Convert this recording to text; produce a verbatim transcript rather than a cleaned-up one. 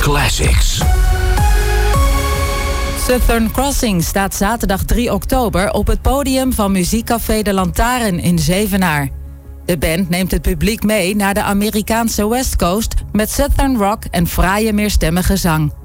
Classics. Southern Crossing staat zaterdag drie oktober op het podium van muziekcafé De Lantaarn in Zevenaar. De band neemt het publiek mee naar de Amerikaanse West Coast met Southern rock en fraaie meerstemmige zang.